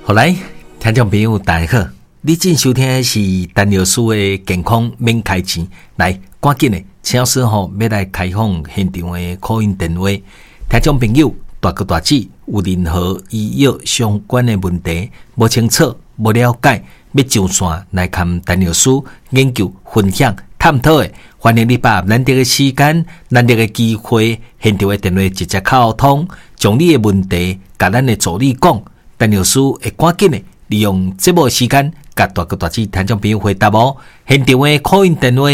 好来，听众朋友大家好，你正收听的是陈老师的健康免开钱。来，赶紧的，陈老师要来开放现场的call in电话。听众朋友大哥大姐有任何医药相关的问题，无清楚、无了解，要上线来看陈老师研究、分享、探讨的，欢迎你把难得的时间、难得的机会，现场的电话直接沟通，将你的问题甲咱的助理讲。陈老师会赶紧的利用节目时间，甲大哥大姐听众朋友回答哦。现场的 call in 电话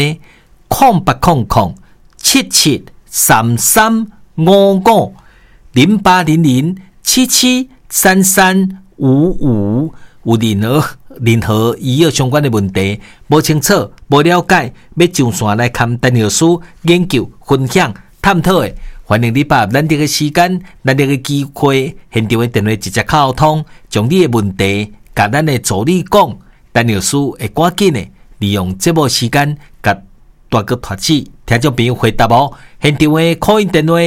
0800773355，有任何医药相关的问题，无清楚、无了解，要上线来看陈老师研究、分享、探讨的。欢迎你把难得的时间、难得的机会，现场的电话直接沟通，将你的问题甲咱的助理讲，陈老师会赶紧的利用节目时间，甲大哥大姐听众朋友回答哦。现场的 call in 电话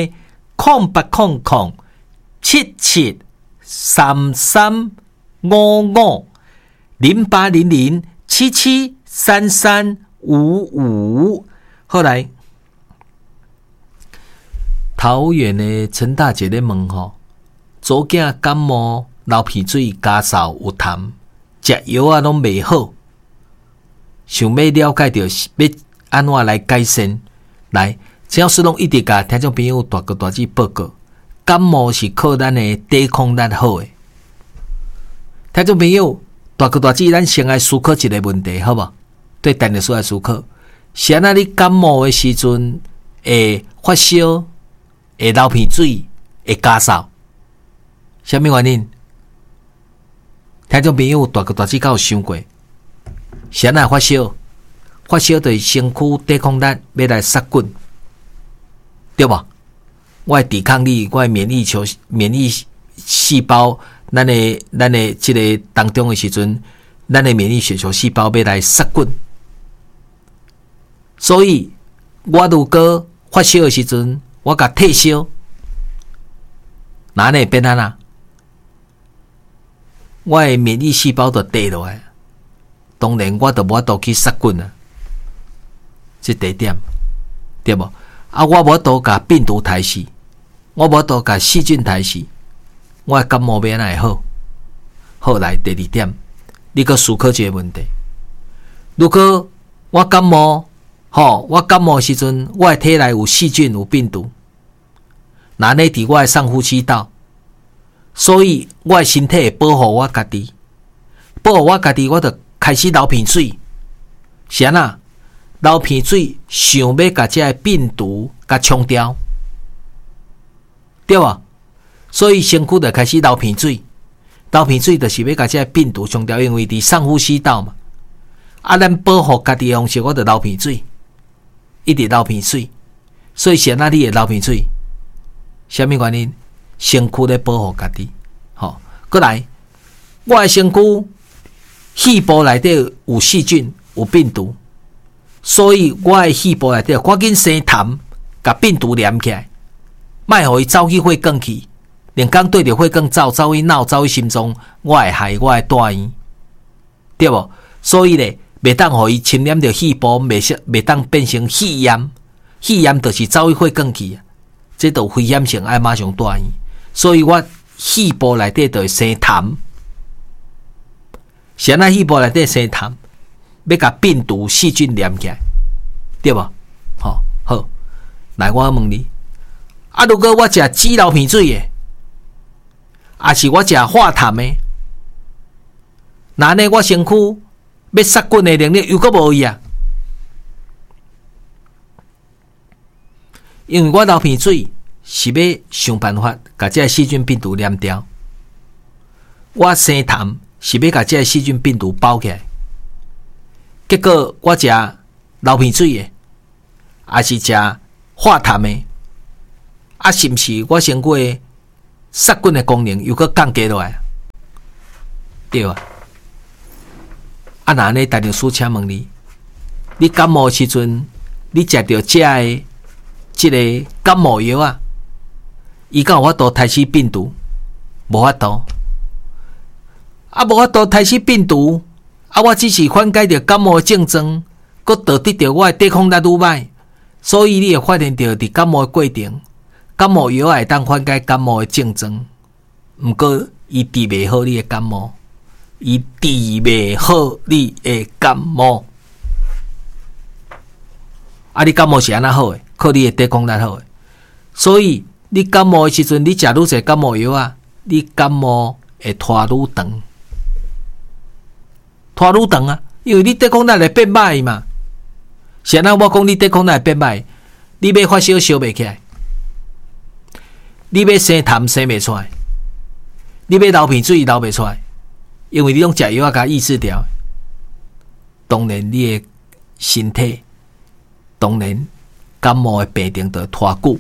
0800773355，0800773355。后来。桃园的陈大姐咧问吼，左囝感冒、流鼻水、咳嗽有痰，食药啊拢袂好，想要了解到要安怎来改善。来，陈老师拢一直甲听众朋友大哥大姐报告，感冒是靠咱的抵抗力好的。听众朋友大哥大姐，咱先来思考一个问题，好无？对陈老师来思考，是安那你感冒的时阵会发烧？会流鼻水，会咳嗽，什么原因？听众朋友大哥大姐敢有想过？是安那发烧？发烧就是身躯抵抗力要来杀菌，对吧？我的抵抗力，我的免疫细胞，咱的这个当中的时阵，咱的免疫血球细胞要来杀菌，所以我如果发烧的时阵，我甲退烧，哪能变安那？我的免疫细胞就低落来，当然我就无法度去杀菌啊。这第一点，对无？啊，我无法度甲病毒杀死，我无法度甲细菌杀死，我的感冒要安那会好？后来第二点，你搁思考一个问题：如果我感冒，我感冒的时阵，我的体内有细菌有病毒，那呢伫我的上呼吸道，所以我的身体会保护我家己，保护我家己，我就开始流鼻水。是安那？流鼻水，想要甲这个病毒甲冲掉，对吧？所以身躯就开始流鼻水，流鼻水就是要甲这个病毒冲掉，因为伫上呼吸道嘛。啊，咱保护家己的方式，我就流鼻水。一直流鼻水，所以是哪里会流鼻水？什么原因？身躯咧保护家己。好，过来，我的身躯细胞内底有细菌、有病毒，所以我的细胞内底赶紧生痰，甲病毒黏起来，莫互伊走去血管去，连刚对着血管走去脑、走去心脏，我会害我会大院，对无？所以咧。袂当互伊侵染着细胞，袂当变成肺炎。肺炎就是走去血管去啊，这都有危险性，爱马上住院。所以我细胞内底就会生痰，是安那细胞内底生痰，要甲病毒细菌黏起来，对无？好，来我问你，啊，如果我食止流鼻水的，还是我食化痰的，那呢我身躯？要杀菌的能力又搁无伊啊！因为我流鼻水是要想办法把这细菌病毒黏掉，我生痰是要把这细菌病毒包起来。结果我食流鼻水的，还是食化痰的，啊，是不是我身躯的杀菌的功能又搁降低落来？对啊。啊，那呢？陈老师请问你，你感冒时阵，你食到这个感冒药啊，伊敢有法度杀死病毒？无法度。 啊，无法度杀死病毒，啊，我只是缓解着感冒的症状，佮导致着我的抵抗力愈歹，所以你会发现着伫感冒的过程，感冒药会当缓解感冒的症状，毋过伊治袂好你的感冒，伊治袂好你的感冒。啊，你感冒是安那好诶？靠你的抵抗力好诶，所以你感冒的时阵，你食愈侪感冒药啊，你感冒会拖愈长，拖愈长啊，因为你抵抗力会变歹嘛。是安那我讲你抵抗力会变歹，你要发烧烧袂起来，你要生痰生袂出来，你要流鼻水流袂出来，因为你用食药啊甲抑制掉。当然，你的身体。当然，感冒的病症就会拖久，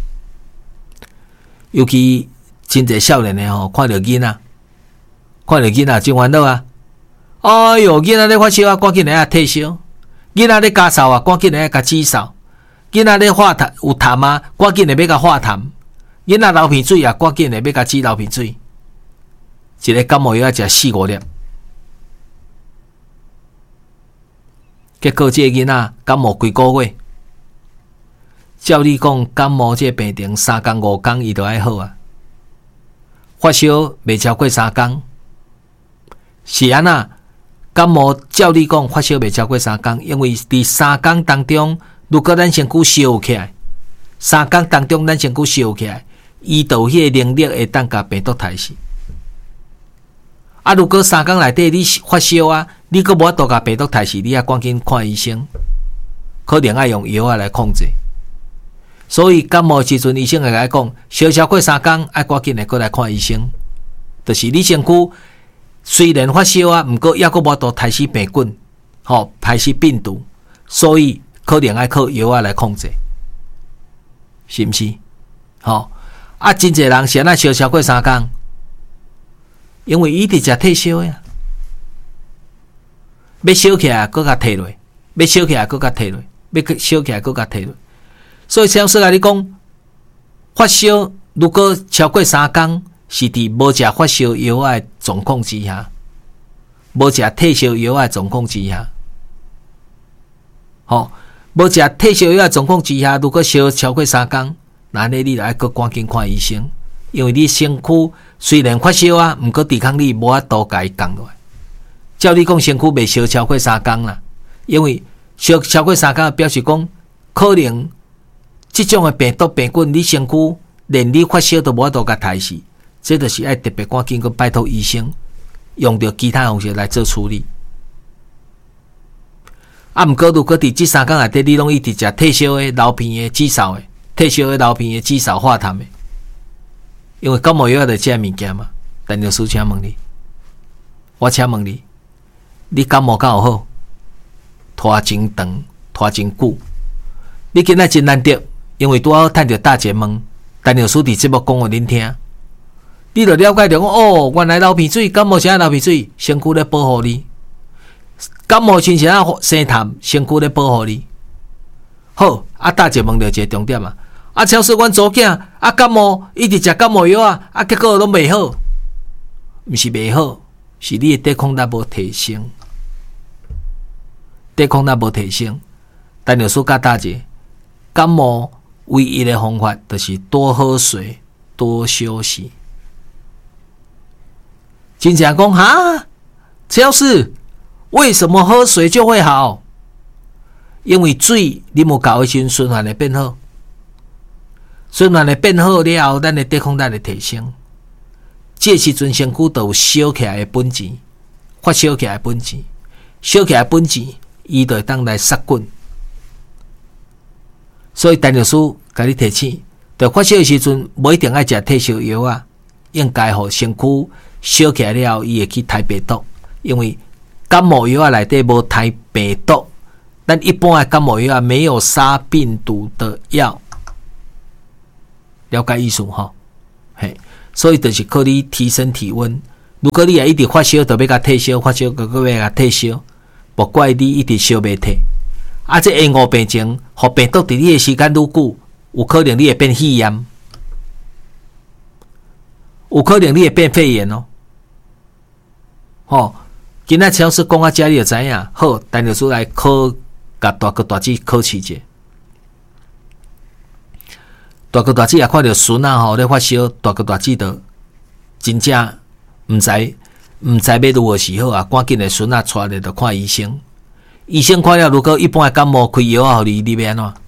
尤其真侪少年的看到囡仔真烦恼啊！哎哟，囡仔咧发烧啊，赶紧来退烧；囡仔咧咳嗽啊，赶紧来甲止嗽；囡仔咧化痰有痰啊，赶紧来要甲化痰；囡仔流鼻水啊，赶紧来要甲止流鼻水。一个感冒药要食4-5粒，结果这个囡仔感冒几个月，照你讲感冒这病症3天5天伊就爱好啊，发烧未超过3天，是安那？感冒照你讲发烧未超过3天，因为伫3天当中，如果咱身躯烧起来，3天当中咱身躯烧起来，伊就迄个能力会当甲病毒杀死。啊，如果3天内底你发烧啊，你阁无法度甲病毒杀死，你也赶紧看医生，可能要用药来控制。所以感冒时阵，医生会甲讲，烧超过3天，爱赶紧来过来看医生。就是你身躯虽然发烧啊，毋过抑阁无法度杀死病菌，杀死病毒，所以可能爱靠药来控制，是毋是？啊，真侪人是安那烧超过3天。因为伊直食退烧呀，要烧起来搁甲退落，要烧起来搁甲退落，要烧起来搁甲退落。所以小说甲你讲，发烧如果超过3天，是伫无食发烧药的状况之下，无食退烧药的状况之下，无食退烧药的状况之下，如果烧超过3天，那你就爱搁赶紧看医生，因为你身躯虽然发烧啊，毋过抵抗力无法度甲伊降落来。照你讲，身躯未烧超过3天啦，因为烧超过3天，表示讲可能即种的病毒病菌，你身躯连你发烧都无法度甲杀死，这就是爱特别赶紧去拜托医生，用着其他方式来做处理。啊，毋过如果伫即3天内底，你拢一直食退烧的、流鼻的、止嗽的、退烧的、流鼻的、止嗽化痰的。因为感冒药就这物件嘛，陈律师请问你，我请问你，你感冒敢有好？拖真长，拖真久。你今仔真难得，因为拄好趁着大节目，陈律师伫节目讲互恁听，你就了解着讲哦，原来流鼻水感冒是安流鼻水，身躯咧保护你；感冒亲是安生痰，身躯咧保护你。好，啊，大节目就一个重点啊。啊，超市阮祖囝啊感冒，一直食感冒药啊，结果拢袂好，毋是袂好，是你的抵抗力无提升，抵抗力无提升。陈律师教大家，感冒唯一的方法就是多喝水，多休息。真正讲哈，超市为什么喝水就会好？因为水你无搞的时阵循环会变好。循环会变好了后，咱的抵抗力会提升。这时阵身躯就有烧起来的本钱，发烧起来的本钱，烧起来的本钱，伊就会当来杀菌。所以陈律师甲你提醒，在发烧的时阵，无一定爱食退烧药啊，应该互身躯烧起来了后，伊会去杀病毒。因为感冒药内底无杀病毒，但一般的感冒药没有杀病毒的药。了解意思吼，嘿，所以就是靠你提升体温。如果你也一直发烧，就要甲退烧，发烧个要甲退烧，莫怪你一直烧袂退。啊，这延误病情，互病毒伫你的时间愈久，有可能你会变肺炎，有可能你会变肺炎哦。 今仔超市讲啊，遮你就知影。好，陈律师来考，甲大哥大姐考试者。大哥大姐也看到孙啊咧发烧，大哥大姐就真正毋知要如何是好啊！赶紧的孙啊带来就看医生。医生看了，如果一般的感冒开药啊，互你要安怎？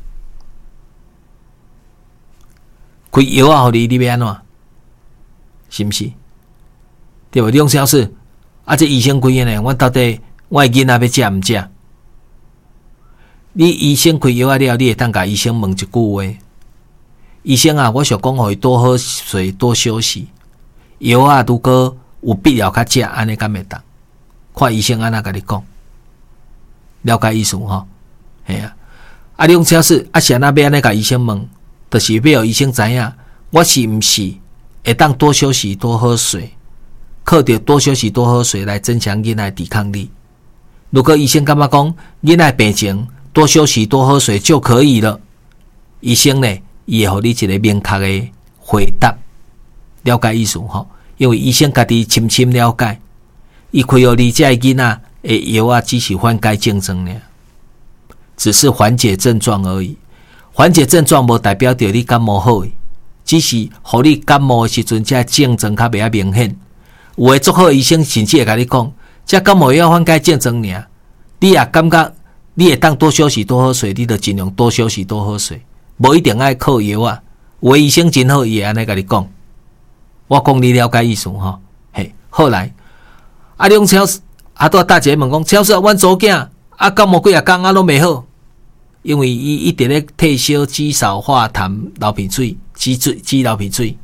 开药啊，互你要安怎？是毋是？对无？梁小姐，这医生开的呢？我到底我的囡仔要食毋食？你医生开药啊了，你会当甲医生问一句话：医生啊，我想讲，互伊多喝水，多休息。药啊，如果有必要较食，安尼敢会当？看医生安怎甲你讲，了解意思吼？系啊。梁小姐，是安怎要安尼甲医生问？就是要互医生知影，我是毋是会当多休息、多喝水。靠着多休息、多喝水来增强囡仔抵抗力。如果医生感觉讲囡仔病情多休息、多喝水就可以了，医生呢，伊会互你一个明确的回答，了解意思吼？因为医生家己深深了解，伊开予你这囡仔的药啊，只是缓解症状呢，只是缓解症状而已。缓解症状无代表着你感冒好，只是互你感冒的时阵，这症状较袂明显。有诶，足好医生甚至会甲你讲，这感冒药缓解症状尔，你也感觉你会当多休息、多喝水，你就尽量多休息、多喝水，无一定爱靠药啊。有诶，医生真好，伊会安尼甲你讲。我讲你了解意思吼，嘿，好来。梁超大姐问讲，超市阮祖囝感冒几啊天拢袂好，因为伊一直咧退烧、肌少化痰、流鼻水、肌流鼻水。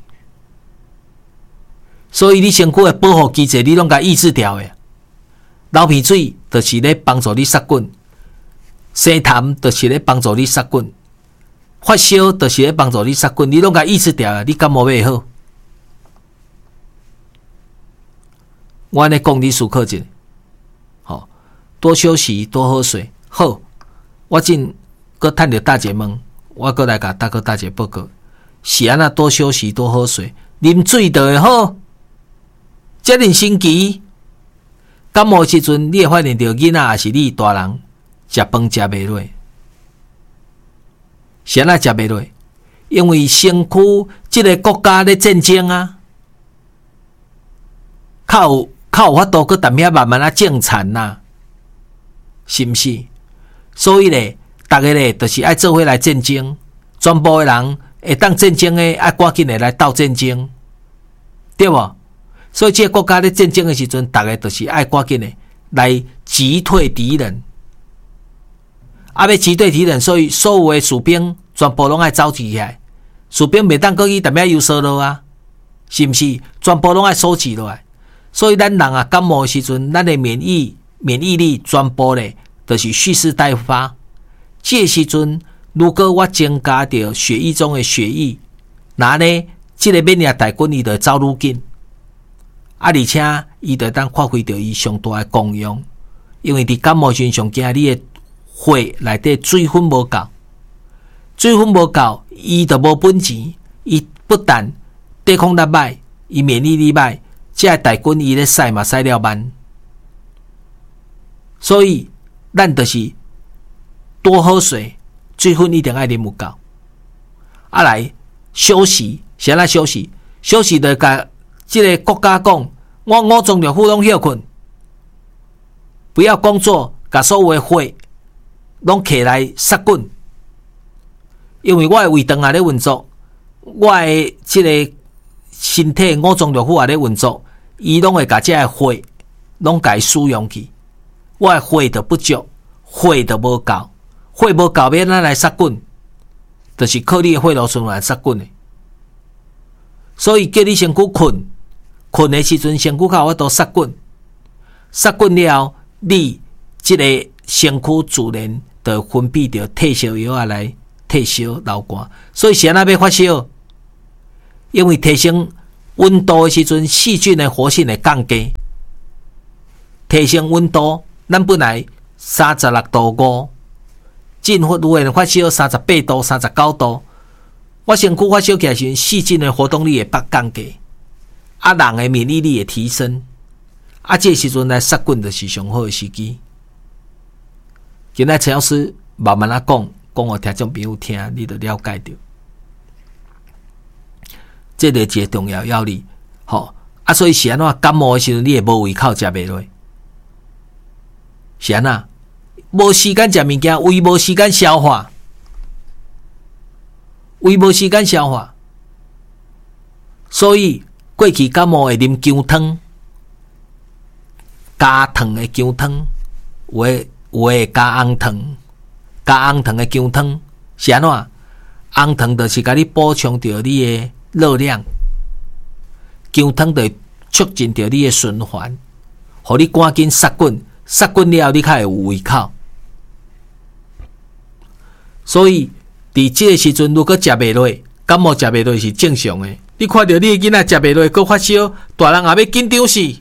所以你身躯的保护机制，你拢甲抑制掉的。流鼻水就是咧帮助你杀菌，生痰就是咧帮助你杀菌，发烧就是咧帮助你杀菌，你拢甲抑制掉的，你感冒会好。我安尼讲你思考一下，好，多休息，多喝水。好，我真搁趁着大姐问，我搁来甲大哥大姐报告，是安那多休息，多喝水，啉水就会好。这阵星期感冒时阵，你会发现到囡仔也是你大人食饭食袂落，是安那食袂落？因为身躯这个国家咧战争啊，靠有法度去淡遐慢慢啊种田呐，是毋是？所以咧，大家咧就是爱做伙来战争，全部的人会当战争的，爱赶紧的来斗战争，对无？所以，这个国家咧战争的时阵，大家就是爱赶紧的来击退敌人。要击退敌人，所以所有的士兵全部拢爱走起来。士兵袂当搁去踮遐游踅落啊，是毋是？全部拢爱收起落来。所以，咱人啊感冒的时阵，咱的免疫力全部咧就是蓄势待发。这时阵，如果我增加着血液中的血液，那呢，这个免疫大军伊就走愈紧。而且伊就当发挥着伊上大的功用，因为伫感冒时上惊你的血内底水分无够，伊就无本钱，伊不但抵抗力歹，伊免疫力歹，这大军伊咧使嘛使了慢，所以咱就是多喝水，水分一定爱啉有够。来休息，先来休息，休息就甲这个国家讲，我5种着互拢休困，不要工作，甲所有的血拢起来杀菌。因为我的胃肠也咧运作，我的这个身体5种着互也咧运作，伊拢会甲这个血拢甲伊使用去，我的血就不足，血就无够，血无够要咱来杀菌，就是靠你的血路循环杀菌的。所以叫你身躯困的时阵，身躯较有法度杀菌，杀菌了后，你这个身躯自然就分泌着退烧药啊来退烧流汗。所以是安那要发烧，因为提升温度的时阵，细菌的活性会降低。提升温度，咱本来36度5，进发有人发烧38度、39度。我身躯发烧起来时，细菌的活动力会降低，人的免疫力会提升， 这时阵来杀菌就是上好的时机。今仔陈老师慢慢啊讲互听众朋友听，你就了解到，这个一个重要要理。所以是安怎感冒的时候，你会无胃口食袂落，是安怎？无时间食物件，胃无时间消化，所以过去感冒会啉姜汤，加糖的姜汤，有的加红糖的姜汤，是安怎？红糖就是甲你补充到你的热量，姜汤就促进到你的循环，互你赶紧杀菌了后，你才会有胃口。所以伫这个时阵，如果食袂落，感冒食袂落是正常的。你看到你的囡仔食袂落，佮发烧，大人也要紧张死，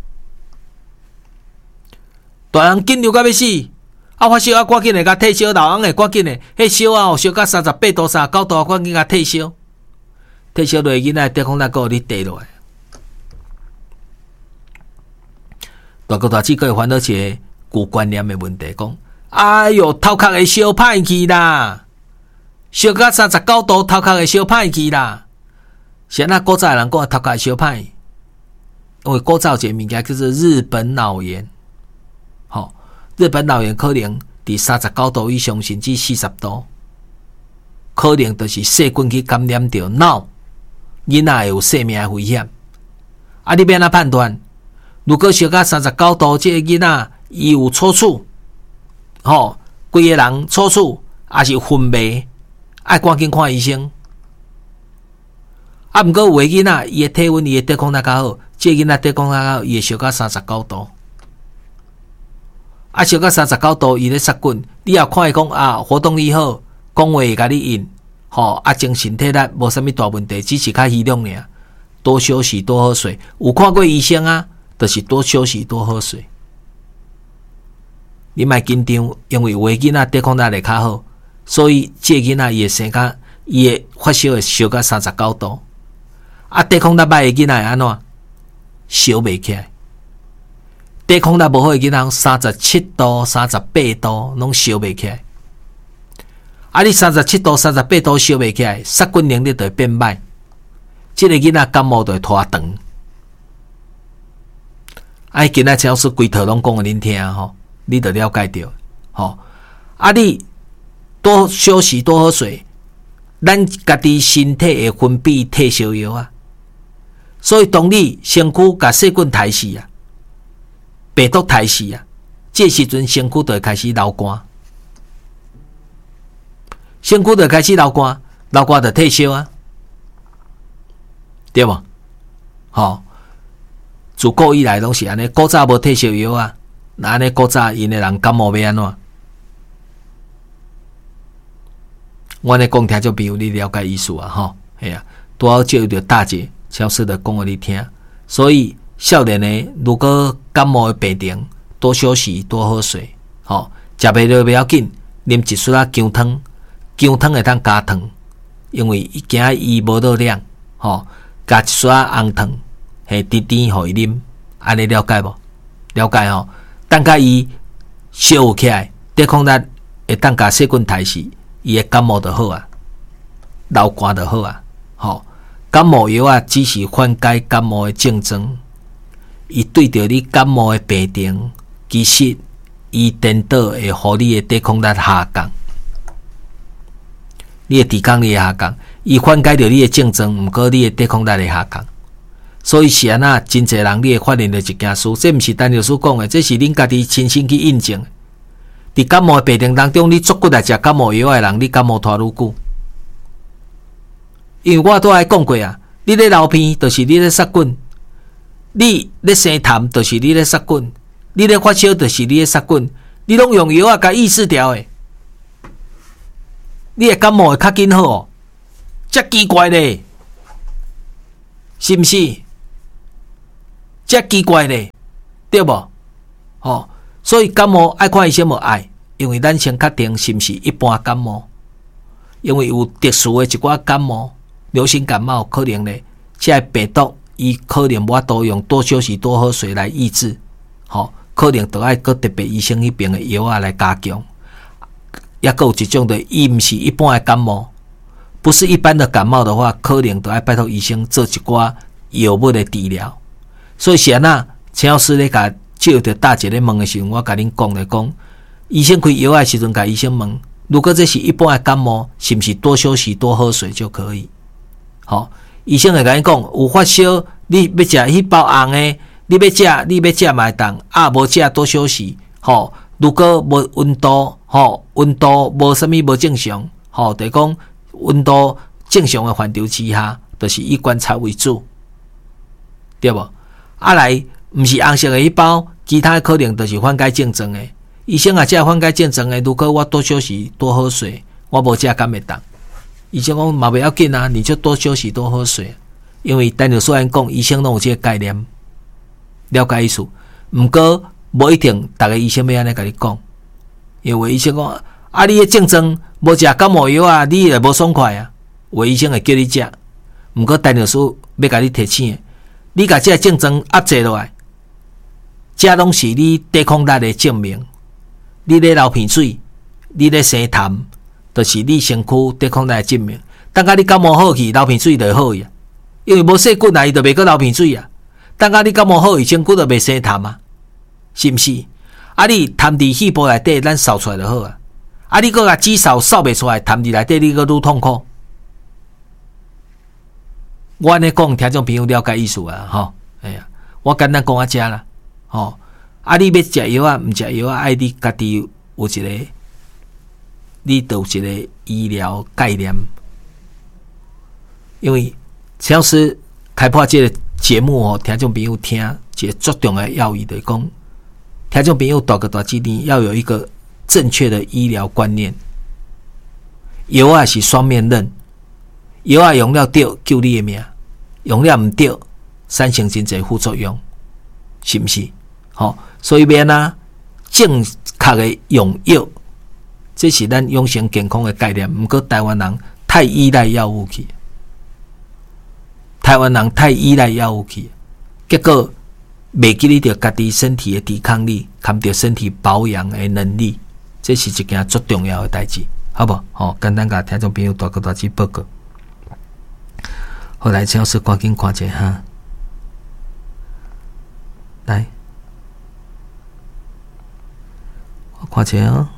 大人紧张到要死。发烧赶紧的甲退烧，老人会赶紧的，迄烧烧到38度、39度，赶紧甲退烧。退烧落囡仔抵抗力佮互你低落来。大哥大姐个烦恼一个旧观念的问题，讲：哎哟，头壳会烧歹去啦，烧到39度，头壳会烧歹去啦。是安那古早人讲头壳会烧歹，因为古早有一个物件叫做日本脑炎。日本脑炎可能伫39度以上，甚至40度，可能就是细菌去感染到脑，囡仔会有生命危险。你要安怎判断？如果烧到39度，这个囡仔伊有抽搐，规个人抽搐，也是昏迷，爱赶紧看医生。毋过有个囡仔，伊的体温、伊的抵抗力较好，这个囡仔抵抗力较好，伊会烧到39度。烧到39度，伊咧杀菌，你也看伊讲活动力好，讲话会甲你应，精神体力无啥物大问题，只是较虚弱尔。多休息，多喝水。有看过医生啊，就是多休息，多喝水。你莫紧张，因为有个囡仔抵抗力会较好，所以这个囡仔伊会生甲，伊会发烧会烧到39度。抵抗力歹的囡仔会安怎？烧袂起来。抵抗力无好的囡仔，37度、38度拢烧袂起来。你37度、38度烧袂起来，杀菌能力就会变歹。这个囡仔感冒就会拖长。今仔陈老师规套拢讲互恁听你就了解到。你多休息、多喝水，咱家己身体会分泌退烧药啊。所以当你身躯甲细菌杀死啊，病毒杀死啊，这时阵身躯就会开始流汗，身躯就会开始流汗，流汗就退烧啊，对无？自古以来拢是安尼，古早无退烧药啊，那安尼古早因的人感冒要安怎？我安尼讲听众朋友你了解意思啊？系啊，拄好借着大姐超市的讲互你听，所以。少年的如果感冒的病症，多休息，多喝水。食袂落不要紧，啉一撮姜汤，姜汤会当加糖，因为惊伊无热量。加一撮红糖，甜甜互伊啉，安尼了解无？了解等甲伊烧起来，抵抗力会当甲细菌杀死，伊的感冒就好啊，流汗就好啊。感冒药只是缓解感冒的症状。伊对着你感冒的病症，其实伊颠倒会互你的抵抗力下降，你的抵抗力下降，伊缓解着你的症状，毋过你的抵抗力会下降。所以是安那，真侪人你会发现到一件事，这毋是陈律师讲的，这是恁家己亲身去印证。伫感冒的病症当中，你足骨来食感冒药的人，你感冒拖愈久。因为我都爱讲过啊，你咧流鼻，就是你咧杀菌。你咧生痰，就是你咧杀菌；你咧发烧，就是你咧杀菌。你拢用药甲抑制掉的，你的感冒会较紧好。遮奇怪咧，是毋是？遮奇怪咧，对无？所以感冒爱看医生无爱，因为咱先确定是毋是一般感冒，因为有特殊的一寡感冒，流行感冒可能咧，这病毒。 伊可能无法度用多休息多喝水来抑制，可能就要搁特别医生迄边的药啊来加强。也有一种的，伊毋是一般的感冒，不是一般的感冒的话，可能就要拜托医生做一寡药物的治疗。所以是安那，陈老师咧甲接着大姐咧问的时候，我甲恁讲咧讲，医生开药的时阵，甲医生问，如果这是一般的感冒，是不是多休息多喝水就可以？医生会甲你讲，有发烧，你要食迄包红的，你要食嘛会当，无食多休息。如果无温度，温度无啥物无正常，就是讲温度正常的范畴之下，就是以观察为主，对无？来，毋是红色的迄包，其他可能就是缓解症状的。医生食缓解症状的，如果我多休息多喝水，我无食敢会当。医生讲嘛袂要紧啊，你就多休息多喝水，因为单就虽然讲医生拢有这个概念，了解意思。毋过无一定，逐个医生要安尼甲你讲，因为医生讲你的症状无食感冒药啊，你会无爽快啊。有的医生会叫你食，毋过单就说要甲你提醒的，你甲这个症状压制落来，这拢是你抵抗力的证明。你咧流鼻水，你咧生痰，就是你身躯抵抗力的证明。等下你感冒好去，流鼻水就会好去啊，因为无细菌啊，伊就袂阁流鼻水啊。等下你感冒好去，身躯就袂生痰啊。是毋是？你痰伫细胞内底，咱扫出来就好啊。你搁甲止扫袂出来，痰伫内底，你搁愈痛苦。我安尼讲，听众朋友了解意思啊，哎呀，我简单讲遮啦，你要食药啊，毋食药啊，你家己有一个，你就有一个医疗概念。因为陈老师开播这个节目听众朋友听一个最重要的要义就是讲。听众朋友大个大几年要有一个正确的医疗观念，药是双面刃，药用了对救你的命，用了唔对产生真侪副作用，是不是？所以要正确的用药，这是咱养生健康的概念。不过台湾人太依赖药物去，结果袂记哩着家己身体的抵抗力，含着身体保养的能力，这是一件最重要的代志，好不？简单甲听众朋友大个大字报告。后来陈老师赶紧看一下，来，我看一下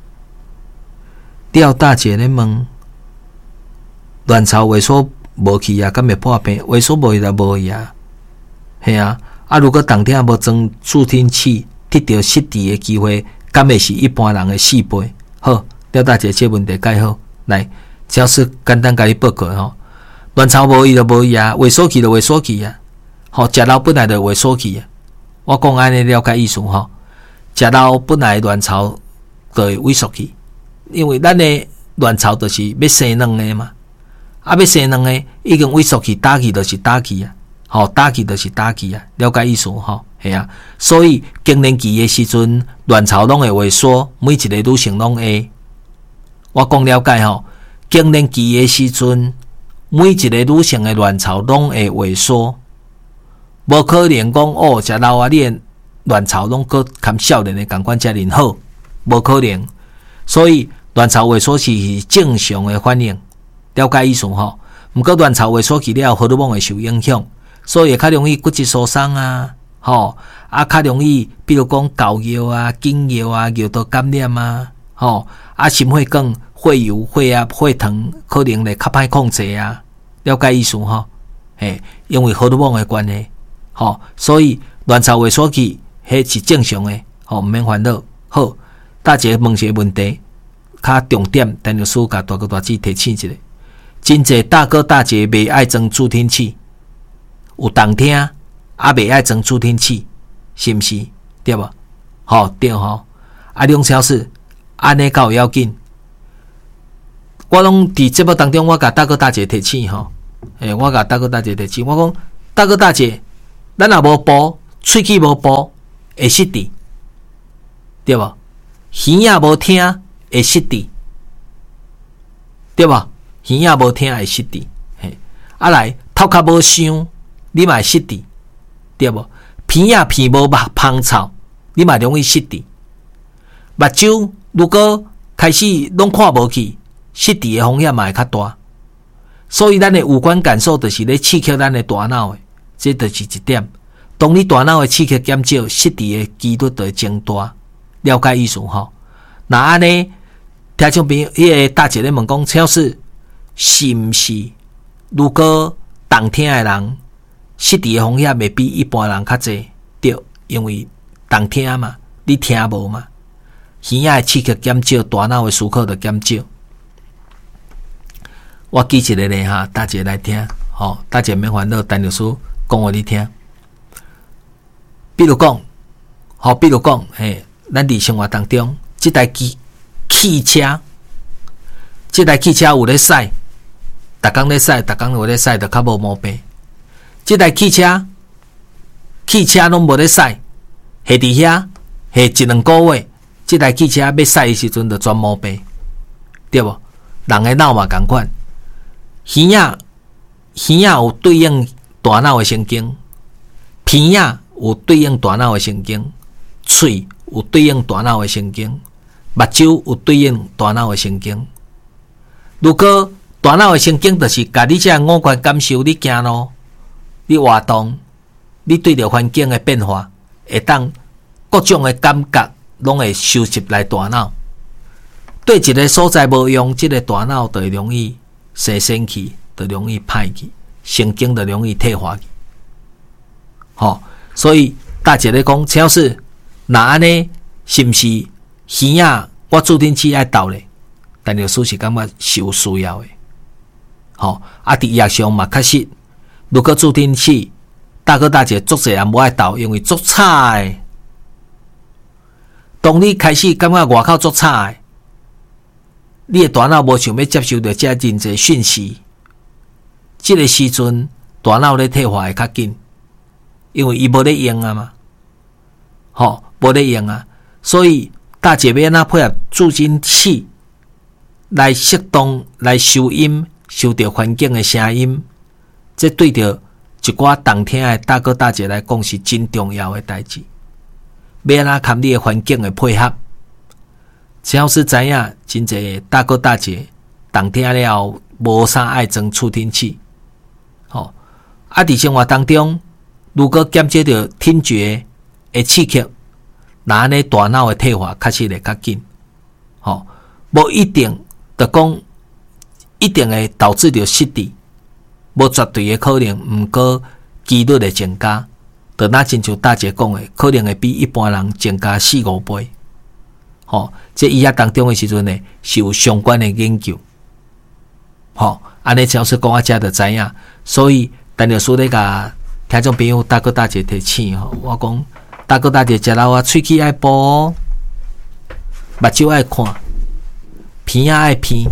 廖大姐咧问，卵巢萎缩无去啊，敢会破病？萎缩无去就无去啊，系啊。如果当天无装助听器，得到失智的机会，敢会是一般人的4倍？好，廖大姐这问题解好，来，只要是简单甲你报告卵巢无去就无去啊，萎缩去就萎缩去啊，食老本来就萎缩去啊。我讲安尼了解意思食老本来卵巢就会萎缩去，因为咱的卵巢就是要生卵的嘛，要生卵的已经萎缩去，打去就是打去啊。打去就是打去啊，了解意思系啊。所以更年期的时阵，卵巢拢会萎缩，每一个女性拢会。我讲了解更年期的时阵，每一个女性的卵巢拢会萎缩，无可能讲食老你的卵巢拢搁含少年的感官遮尔好，无可能。所以卵巢萎缩是正常的反应，了解意思毋过卵巢萎缩去了，荷尔蒙会受影响。所以会较容易骨质疏松啊，较容易，比如讲高尿啊、经尿啊、尿道感染啊，心血管、血油、血压、血糖可能会较歹控制啊，了解意思因为荷尔蒙的关系，所以卵巢萎缩期迄是正常的，毋免烦恼。好，大姐问一个问题，较重点，陈律师甲大哥大姐提醒一下，真侪大哥大姐袂爱装助听器。有动听，袂爱装助听器，是毋是？对无？对两小时，安尼够要紧。我拢伫节目当中，我甲大哥大姐提醒我甲大哥大姐提醒，我讲大哥大姐，咱若无补，喙齿无补，会失智，对无？耳仔无听，会失智，对无？耳仔无听会失智，来头壳无想。 你嘛会失智，对无？鼻啊鼻无芳臭，你嘛容易失智。目睭如果开始拢看无去，失智的风险嘛会较大。所以咱的五官感受就是咧刺激咱的大脑的，这就是一点。当你大脑的刺激减少，失智的几率就会增大。了解意思吼？那安尼，听众朋友，个大姐咧问讲，超市是毋是？如果动听的人，失智的风险会比一般人较济？对，因为动听嘛，你听无嘛，耳仔的刺激减少，大脑的思考就减少。我记一个咧哈，大姐来听，吼，大姐免烦恼，陈律师讲互你听。比如讲，嘿，咱伫生活当中，这台汽车有咧驶，逐工咧驶，逐工有咧驶，就较无毛病。这台汽车拢无咧驶，下伫遐下1-2个月，这台汽车要驶的时阵就全毛病，对无？人的脑嘛共款。耳仔有对应大脑的神经，鼻仔有对应大脑的神经，喙有对应大脑的神经，目睭有对应大脑的神经。如果大脑的神经就是甲你这五官感受，你行路，你活动，你对着环境的变化，会当各种的感觉拢会收集来大脑。对一个所在无用，这个大脑就会容易生生气，就容易歹去，神经就容易退化去。所以大姐咧讲，超市那安尼是毋是耳仔我助听器爱斗咧？但律师是感觉是有需要的。伫医学上嘛确实，如果助听器大哥大姐足侪人无爱斗，因为足吵的。当你开始感觉外口足吵的，你的大脑无想要接受到遮真侪讯息，这个时阵大脑咧退化会较紧，因为伊无咧用啊嘛，无咧用啊，所以大姐要安怎配合助听器来适当来收音，收到环境的声音，这对着一寡动听的大哥大姐来讲是真重要的代志。要安怎看你的环境的配合？只要是知影真侪大哥大姐动听了后无啥爱装助听器，伫生活当中，如果减少着听觉的刺激，那安尼大脑的退化确实会较紧。无一定就讲一定会导致着失智，无绝对的可能，毋过几率会增加。就那亲像大姐讲的，可能会比一般人增加4-5倍。这医学当中的时阵呢，是有相关的研究。安尼只要是讲啊，遮就知影。所以，陈律师咧甲听众朋友大哥大姐提醒我讲大哥大姐食老啊，喙齿爱补，目睭爱看，鼻仔爱鼻，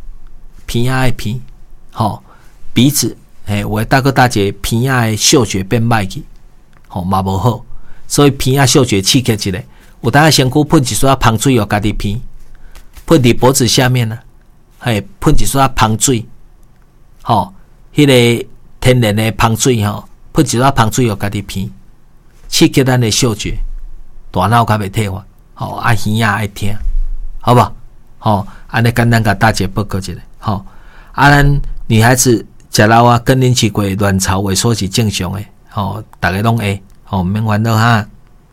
鼻子，有的大哥大姐鼻仔的嗅觉变歹去，嘛无好，所以鼻仔嗅觉刺激一下。有当下身躯喷一撮芳水哦，家己鼻喷伫脖子下面呢，喷一撮芳水，迄个天然的芳水喷一撮芳水哦，家己鼻刺激咱的嗅觉，大脑较袂退化，耳仔爱听，好不好？安尼简单甲大姐报告一下，咱女孩子食老啊，更年期过卵巢萎缩是正常的，大家拢会，免烦恼哈。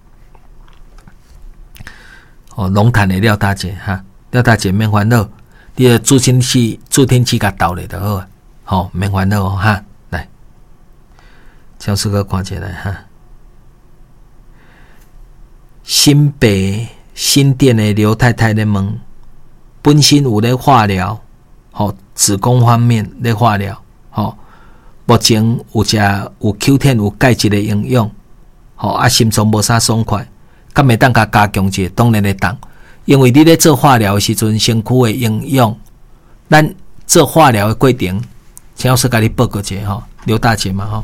龙潭的廖大姐哈，廖大姐免烦恼，你的助听器甲倒咧就好，免烦恼哈。来，将这个看起来哈。新北新店的刘太太咧问，本身有咧化疗，子宫方面咧化疗，目前有Q10有钙质的营养，心脏无啥爽快。敢会当甲加强一下？当然会当，因为你咧做化疗的时阵，身躯的营养，咱做化疗的过程，请老师甲你报告一下刘大姐嘛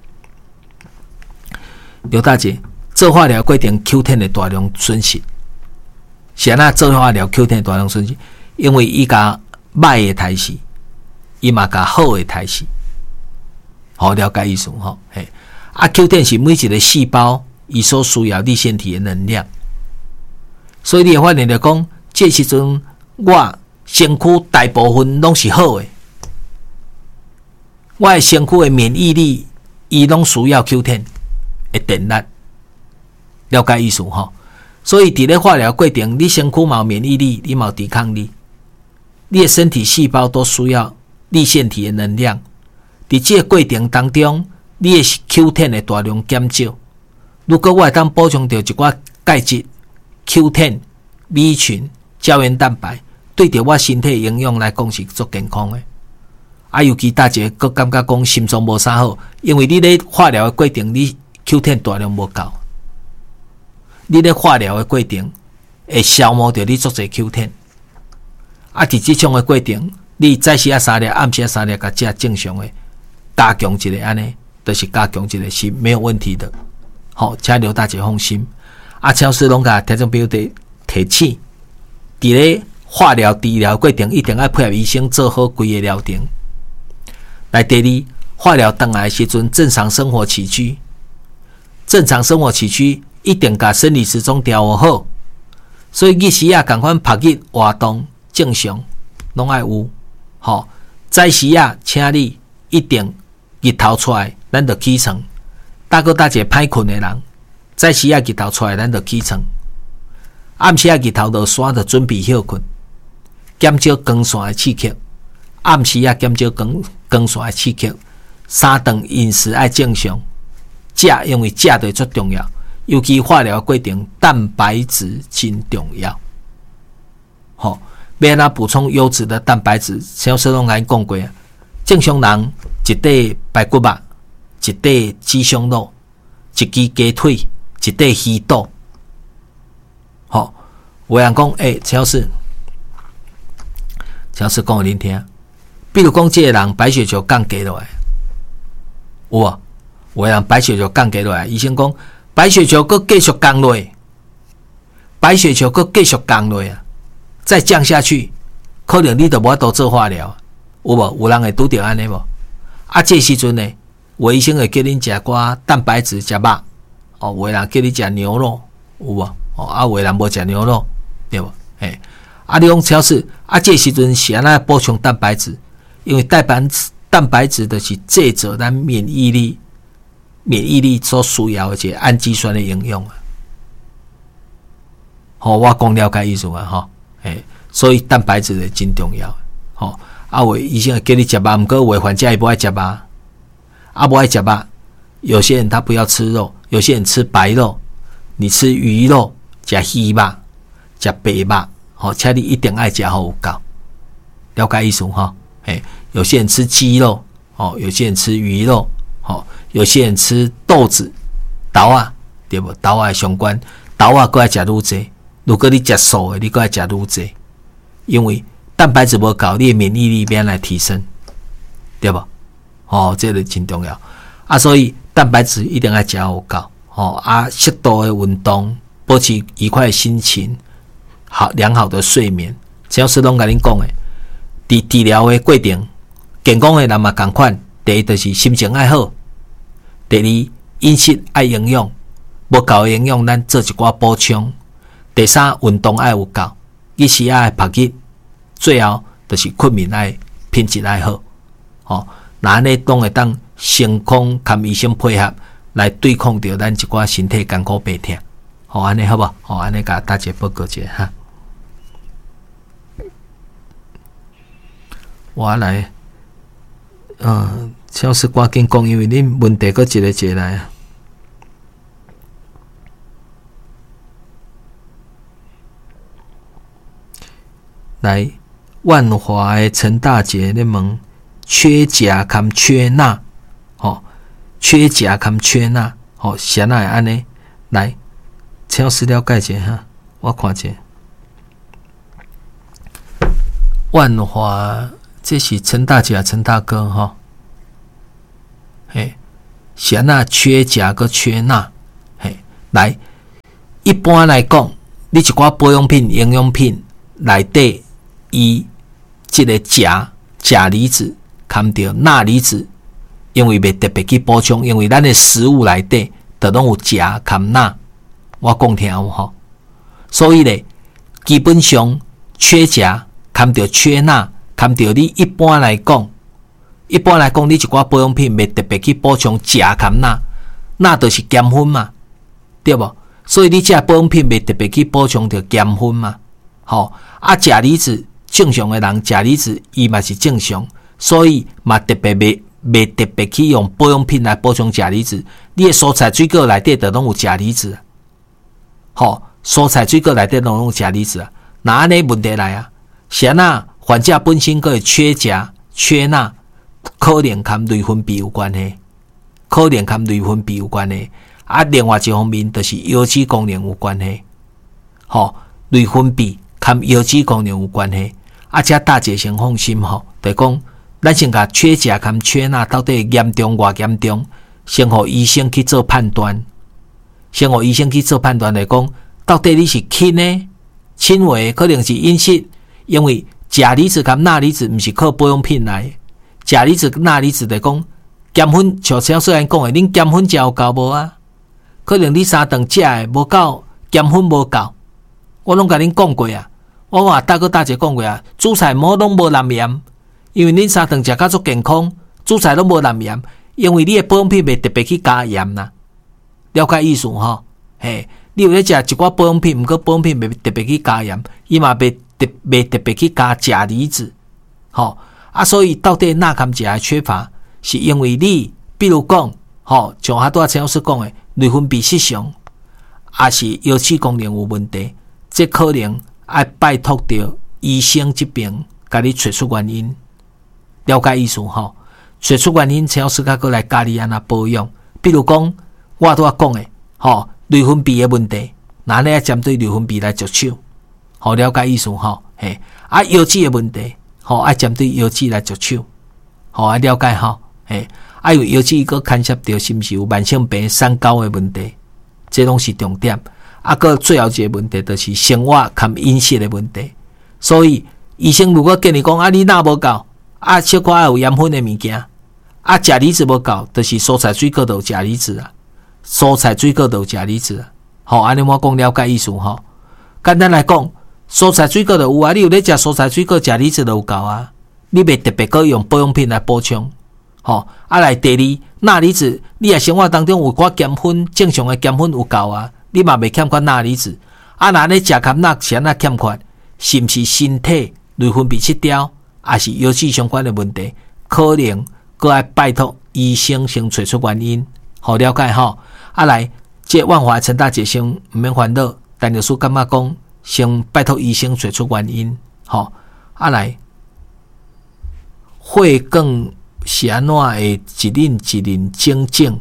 刘大姐做化疗过程 Q10 的大量损失，是安那做化疗 Q10 的大量损失？因为伊甲歹的抬死，伊嘛甲好的抬死， 好，了解意思吼。嘿，Q10 是每一个细胞伊所需要粒线体的能量，所以你会发现着讲，这时阵我身躯大部分拢是好的，我的身躯的免疫力伊拢需要 Q10 的电力，了解意思吼。所以伫咧化疗过程，你身躯嘛有免疫力，你嘛有抵抗力，你的身体细胞都需要粒线体的能量。伫这个过程当中，你的 Q10 的大量减少。如果我会当补充到一寡钙质、Q10、B 群、胶原蛋白，对着我身体营养来讲是足健康的。尤其大家佫感觉讲心脏无啥好，因为你咧化疗的过程，你 Q10 大量无够，你咧化疗的过程会消磨掉你足侪 Q10。伫即种的过程，你早时3粒，暗时3粒，甲食正常的。加强一个安尼，就是加强一个是没有问题的。好，请刘大姐放心。超市拢甲听众朋友提醒，伫咧化疗治疗过程一定要配合医生做好规个疗程。来，第二，化疗当来时阵正常生活起居，正常生活起居一定甲生理时钟调好。所以日时赶快拍日活动正常，拢爱有。好，早时请你一定。日头出来，咱就起床。大哥大姐歹困的人，早时日头出来，咱就起床。暗时日头落山，就准备休困，减少光线的刺激。暗时减少光线的刺激。三顿饮食爱正常，食因为食对最重要，尤其化疗过程，蛋白质真重要。好，要安怎补充优质的蛋白质？小时拢甲讲过啊，正常人。一块排骨肉，一块鸡胸肉，一支鸡腿，一块鱼肚。好，有人讲，陈老师讲互恁听。比如讲，这个人白血球降低落来，有无？有人白血球降低落来，医生讲白血球佫继续降落，白血球佫继续降落啊！再降下去，可能你就无法度做化疗，有无？有人会拄着安尼无？这时阵呢，有医生会叫恁食寡蛋白质，食肉。有的人叫你食牛肉，有无？有的人无食牛肉，对无？你讲超市，这时阵是安怎补充蛋白质？因为蛋白质就是制造咱免疫力所需要的一个氨基酸的营养啊。我讲了解意思啊，所以蛋白质是真重要。有医生会叫你食肉，毋过有的患者伊不爱食肉，不爱食肉。有些人他不要吃肉，有些人吃白肉，你吃鱼肉、食鱼肉、食白肉，请你一定爱食好有够，了解意思哈？有些人吃鸡肉，有些人吃鱼肉，有些人吃豆子、豆啊，对不？豆啊相关，豆啊，搁爱食愈侪。如果你食素的，你搁爱食愈侪，因为蛋白质无够，你的免疫力变来提升，对不？这个真重要所以蛋白质一定要食有够适度的运动，保持愉快的心情，良好的睡眠。陈老师拢甲恁讲的，伫治疗的过程，健康的人嘛同款。第一就是心情爱好，第二饮食爱营养，无够的营养咱做一寡补充。第三运动爱有够，日时爱拍日。最后就是困眠爱品质爱好，那安尼都会当成功跟医生配合来对抗掉咱一寡身体艰苦病痛，安尼好不？安尼甲大家报告一下哈。我来，超市赶紧讲，因为恁问题搁一个来啊。来。万华的陈大姐咧问缺钾含缺钠，缺钾含缺钠，是安怎会安尼？来，请老师了解一下哈，我看一下。万华，这是陈大姐陈大哥是安怎缺钾跟缺钠？来，一般来讲，你一寡保养品、营养品内底，伊这个钾离子含着钠离子， 因为袂特别去补充，因为咱的食物内底都拢有钾、含钠，我讲听有吼。所以咧，基本上缺钾、含着缺钠、含着你一般来讲，你一寡保养品袂特别去补充钾、含钠，钠就是碱分嘛，对无？所以你这保养品袂特别去补充着碱分嘛，吼啊，钾离子正常的人，钾离子伊嘛是正常，所以嘛特别袂特别去用保养品来补充钾离子。你的蔬菜水果内底都拢有钾离子，吼，蔬菜水果内底拢有钾离子啊。那安尼问题来啊，啥那患者本身个缺钾、缺钠，可能跟内分泌有关系，啊，另外一方面就是腰子功能有关系，吼，内分泌跟腰子功能有关系。啊，这大姐先放心吼，就讲咱先甲缺钾跟缺钠到底严重偌严重，先互医生去做判断，来讲到底你是轻呢、轻微，可能是隐疾，因为钾离子跟钠离子不是靠保养品来的，钾离子、钠离子就讲碱分，像虽然讲的，恁碱分食有够无啊？可能你3顿食的无够，碱分无够，我拢甲恁讲过啊。我话大哥大姐讲过啊，煮菜拢无蓝盐，因为恁3顿食较足健康，煮菜拢无蓝盐，因为你的保养品袂特别去加盐啦。了解意思吼？嘿，你有咧食一寡保养品，毋过保养品袂特别去加盐，伊嘛袂特别去加钾离子，吼啊，所以到底钠含钾的缺乏，是因为你，比如讲，吼，像拄仔陈老师讲的，内分泌失常，也是腰子功能有问题，这可能要拜托着医生这边，甲你找出原因，了解意思吼？找出原因，陈老师甲过来教你安怎保养。比如讲，我拄仔讲的，吼，内分泌的问题，那你要针对内分泌来着手，好了解意思吼？嘿，啊，腰子的问题，吼，爱针对腰子来着手，好爱了解吼？嘿。啊，有腰子伊个牵涉到是毋是有慢性病、三高的问题，这拢是重点。啊，个最后一个问题就是生活含饮食的问题。所以医生如果跟你讲啊，你钠无够，啊，小可有盐分的物件，啊，钾离子无够，就是蔬菜水果都有钾离子啊，好，安尼我讲了解意思吼。简单来讲，蔬菜水果就有啊，你有咧食蔬菜水果，钾离子就有够啊，你袂特别搁用保养品来补充。吼，啊来第二，钠离子，你也生活当中有寡碱分，正常的碱分有够啊，你嘛袂欠缺钠离子。啊，那你食含钠是安怎欠缺？是毋是身体内分泌失调，还是腰子相关的问题？可能搁要拜托医生先找出原因，好了解吼。啊来，这万华陈大姐先毋免烦恼，陈律师感觉讲，先拜托医生找出原因，吼。啊来，会更。是安怎会一輪整整？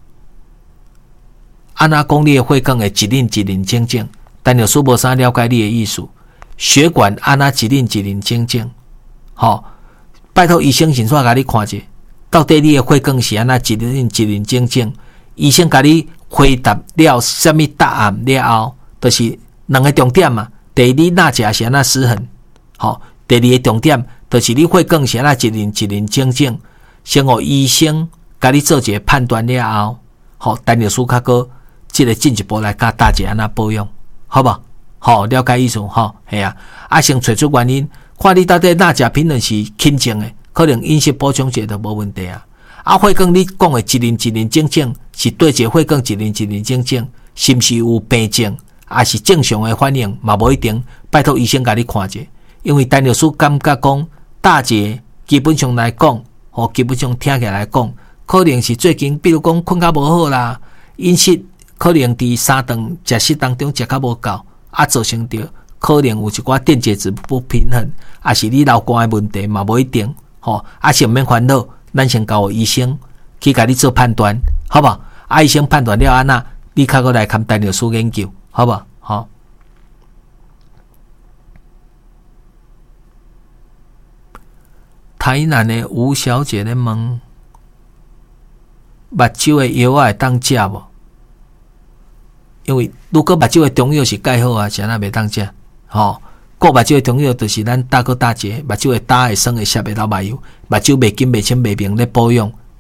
安怎講你的血管會一輪整整？但有說無啥了解你的意思。血管安怎一輪整整？吼，拜託醫生先煞甲你看者，到底你的血管是安怎一輪整整？醫生甲你回答了什麼答案了後，就是兩個重點嘛。第一，你哪食是安怎失衡？吼，第二個重點就是你血管是安怎一輪整整？先互醫生甲你做一個判斷了後，好，陳律師較個即個進一步來教大家安怎保養，好無？好，了解意思吼，係啊，啊先找出原因，看你到底哪隻品論是輕症的，可能飲食補充者都無問題啊。啊，血管你講的一輪整整，是對一個血管一輪整整，是毋是有病症，還是正常的反應，嘛無一定。拜託醫生甲你看者，因為陳律師感覺講大姐基本上來講。基本上聽起來講，可能是最近，比如講困較無好啦，飲食可能佇3頓食食當中食較無夠，啊造成着可能有一寡電解質不平衡，啊是你流汗的問題嘛無一定，啊是毋免煩惱，咱先交醫生去甲你做判斷，好無？啊醫生判斷了安那，你較過來看陳律師研究，好無？好。台南的吳小姐咧問，目睭的藥會當食無？因為如果目睭的中藥是介好啊，是安那袂當食？顧目睭的中藥就是咱大哥大姐目睭會焦會酸會澀會流目油，目睭袂金袂清袂明咧保養，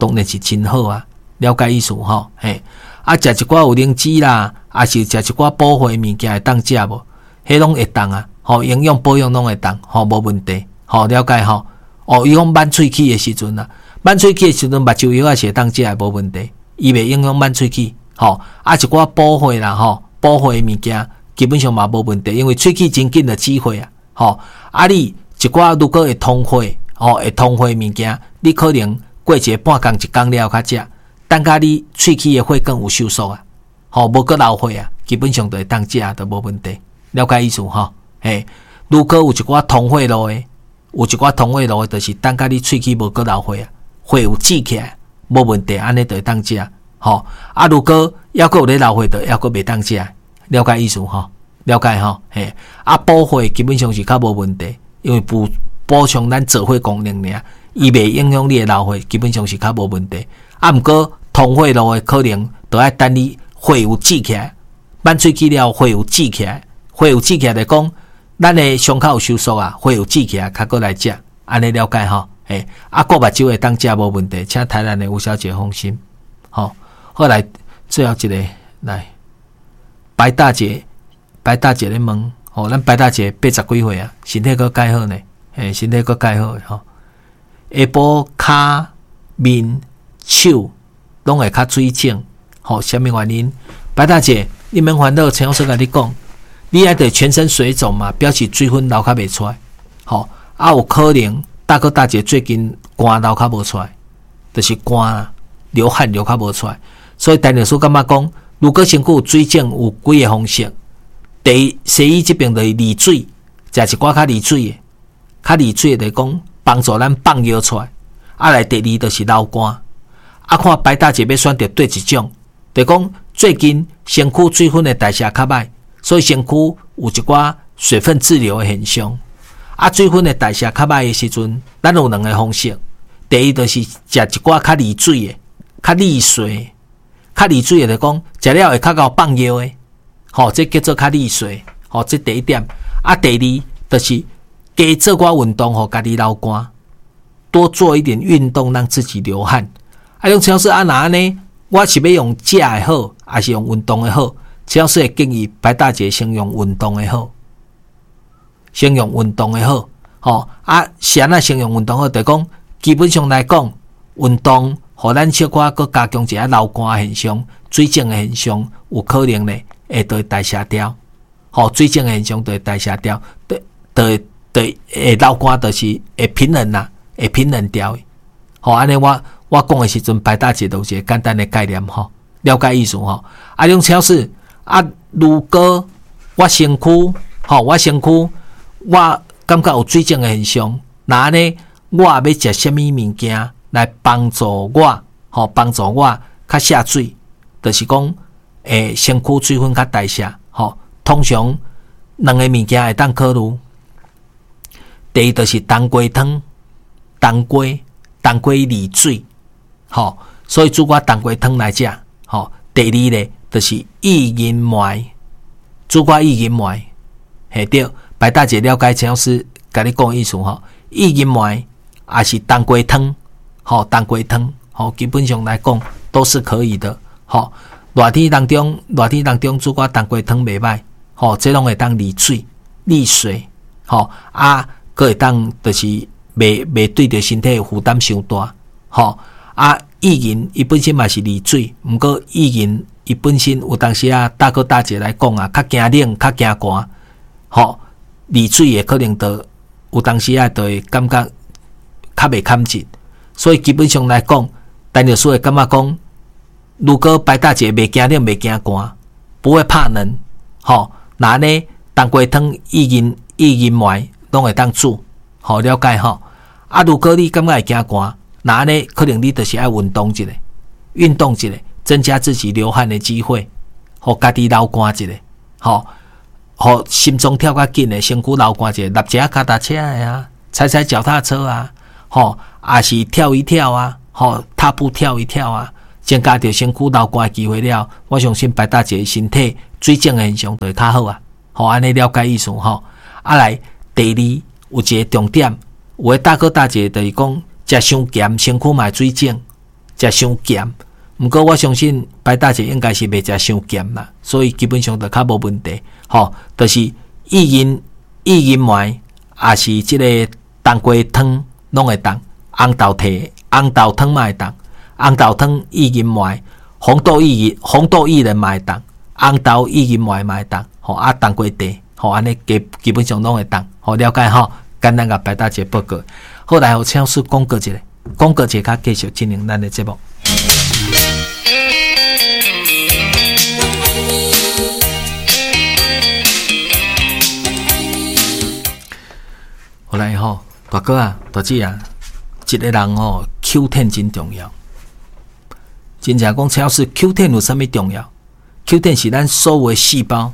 当然是真好啊，了解意思吼，嘿，啊，食一寡有灵芝啦，啊是食一寡补血物件会当食无？迄拢会当啊，吼，营养保养拢会当，吼，无问题，吼，了解吼。哦，伊讲满喙齿的时阵啊，满喙齿的时阵，目睭药也是会当食，无问题，伊袂影响满喙齿，吼，啊一寡补血啦，吼，补血的物件基本上嘛无问题，因为喙齿真紧就止血啊，吼，啊你一寡如果会通血，吼，会通血物件，你可能过一个半工一工了较食，等甲你喙齿的血管有收缩啊，吼，无搁流血啊，基本上就会当食，都无问题，了解意思吼，嘿，如果有一寡通血路的。有一寡通血路的，就是等甲你喙齿无搁流血啊，血有止起来，无问题，安尼就会当食，吼。啊，如果还阁有咧流血的，还阁袂当食，了解意思吼？了解吼？嘿，啊，补血基本上是较无问题，因为补充咱造血功能尔，伊袂影响你的流血，基本上是较无问题。啊，毋过通血路的可能都要等你血有止起来，满喙齿了血有止起来，血有止起来就讲。咱的伤口有收缩啊，血有止起来，较过来食，安尼了解吼？诶，啊，过目睭会当食无问题，请台南的吴小姐放心。好，后来最后一个来，白大姐咧问，吼，咱白大姐80几岁啊，身体阁改好呢，诶，身体阁改好吼，下晡骹、面、手拢会较水肿，吼，什么原因？白大姐，你免烦恼，陈老师甲你讲。你还得全身水肿嘛，表示水分流较袂出来，吼啊有可能大哥大姐最近汗流较无出来，就是汗流汗流较无出来，所以陈老师感觉讲，如果身躯有水肿，有几个方式，第一，西医这边就是利水，食一寡较利水的，较利水的就是讲帮助咱放尿出来，啊来第二就是流汗，啊看白大姐要选择对一种，就是讲最近身躯水分的代谢较歹。所以身躯有一寡水分滞留的现象，啊，水分的代谢较歹的时阵，咱有两个方式。第一就是食一寡较利水的、较利水的，就讲食了会较够放尿的，吼，这叫做较利水，吼，这第一点。啊，第二就是加做寡运动，互家己流汗，多做一点运动，让自己流汗。啊，用超市啊哪呢？我是要用食的好，还是用运动的好？陈老师会建议白大姐先用运动的好，先用运动的好，吼啊，是安那先用运动好，就讲基本上来讲，运动互咱小可搁加强一下流汗的现象、水肿的现象，有可能咧会对代谢掉，吼水肿的现象对代谢掉，对流汗就是会平衡啦，会平衡掉的，吼安尼我讲的时阵，白大姐都有一个简单的概念吼，了解意思吼，啊，用超市。啊，如果我身躯，我感觉有水肿的现象，那呢，我要食什么物件来帮助我，较下水，就是讲，身躯水分较代谢，通常两个物件会当考虑。第一就是冬瓜汤，冬瓜利水，所以煮我冬瓜汤来食，第二咧。就是薏仁糜，煮寡薏仁糜，嘿对，白大姐了解陈老师甲你讲意思吼，薏仁糜也是冬瓜汤，冬瓜汤，基本上来讲都是可以的，热天当中煮寡冬瓜汤袂歹，这拢会当利水，啊，佫会当就是袂对着身体负担伤大，啊，薏仁伊本身嘛是利水，毋过薏仁。伊本身有当时啊，大哥大姐来讲啊，较惊冷，较惊寒，利水也可能都有当时啊，就会感觉较袂堪进，所以基本上来讲，陈老师会感觉讲，如果白大姐袂惊冷，袂惊寒，不会怕冷，那呢，冬瓜汤、薏仁糜拢会当煮，了解吼。啊，如果你感觉会惊寒，那呢，可能你就是爱运动一下。增加自己流汗的机会，互家己流汗一下，互心脏跳较紧的，身躯流汗一下，立一下脚踏车啊，踩脚踏车啊，也是跳一跳啊，踏步跳一跳啊，增加着身躯流汗的机会了，我相信白大姐身体水肿的现象就会较好啊，安尼了解意思吼。啊来，第二有一个重点，有的大哥大姐就是讲食伤咸，身躯嘛水肿。 食伤咸。毋过我相信白大姐应该是袂食伤咸啦，所以基本上就较无问题。就是薏仁糜，也是即个冬瓜汤拢会当，红豆汤嘛会当，红豆汤薏仁糜，红豆薏仁嘛会当，红豆薏仁糜嘛会当，冬瓜茶，安尼基本上拢会当。了解简单甲白大姐报告。好，来请老师讲过一下，较继续进行咱的节目。好来大哥啊，大姐啊，一个人Q 10真重要。真正讲，只要是 Q 10有啥物重要 ？Q 10是咱所有的细胞，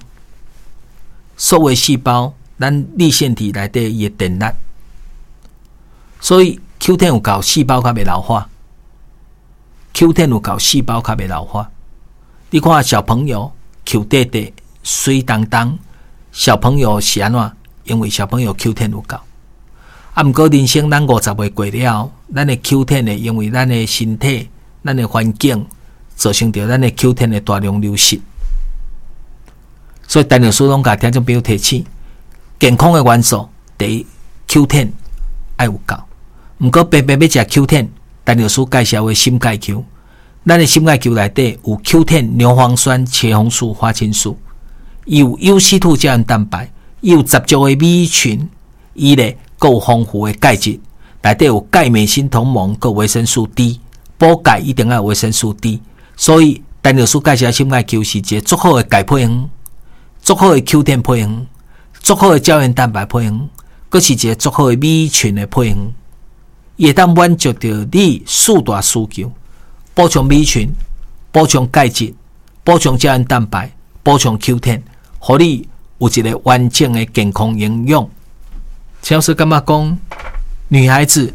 咱粒线体内底伊的电力，所以 Q 10有够细胞较袂老化。Q 10有够细胞较袂老化。你看小朋友 Q 弟弟水当当，小朋友是安怎？因为小朋友 Q 10有够。毋过人生咱50岁过了，咱的 Q 10呢，因为咱的身体、咱的环境，造成着咱的 Q 10的大量流失。所以陈老师拢甲听众朋友提醒，健康的元素第一 Q 10爱有够。毋过偏偏要食 Q 10，陈老师介绍的心钙球，咱的心钙球内底有 Q 10、牛磺酸、茄红素、花青素，有优西兔胶原蛋白，有十足的米群，伊咧。够丰富的钙质，内底有钙镁锌同盟，够维生素 D， 补钙一定要有维生素 D。所以，陈老师介绍心钙球是一个足好的钙配方，足好的 Q 10配方，足好的胶原蛋白配方，佫是一个足好的米群的配方。伊会当满足到你四大需求：补充米群、补充钙质、补充胶原蛋白、补充 Q 10，互你有一个完整的健康营养。像是感觉讲，女孩子